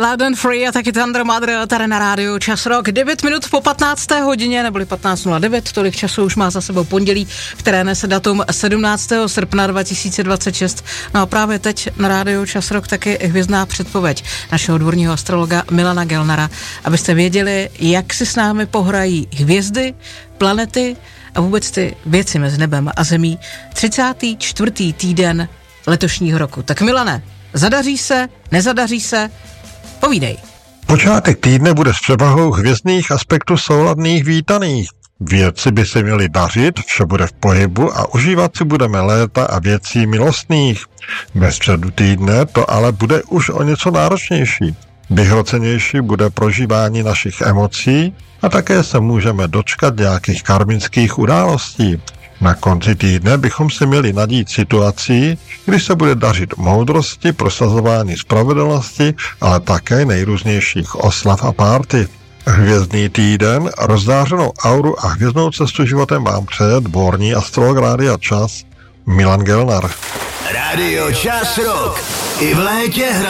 Loud and Free a taky Thunder Mother tady na rádiu Čas Rock. 9 minut po 15. hodině, neboli 15:09, tolik času už má za sebou pondělí, které nese datum 17. srpna 2026. No a právě teď na rádiu Čas Rock taky hvězdná předpověď našeho dvorního astrologa Milana Gelnara, abyste věděli, jak si s námi pohrají hvězdy, planety a vůbec ty věci mezi nebem a zemí 34. týden letošního roku. Tak Milane, zadaří se, nezadaří se, povídej. Počátek týdne bude s převahou hvězdných aspektů souladných vítaných. Věci by se měly dařit, vše bude v pohybu a užívat si budeme léta a věcí milostných. Ve středu týdne to ale bude už o něco náročnější. Vyhrocenější bude prožívání našich emocí a také se můžeme dočkat nějakých karmických událostí. Na konci týdne bychom si měli nadít situací, kdy se bude dařit moudrosti, prosazování spravedlnosti, ale také nejrůznějších oslav a párty. Hvězdný týden, rozzářenou auru a hvězdnou cestu životem vám přeje dvorní astrolog Rádia Čas Milan Gelnar. Rádio Čas Rock. I v létě hraje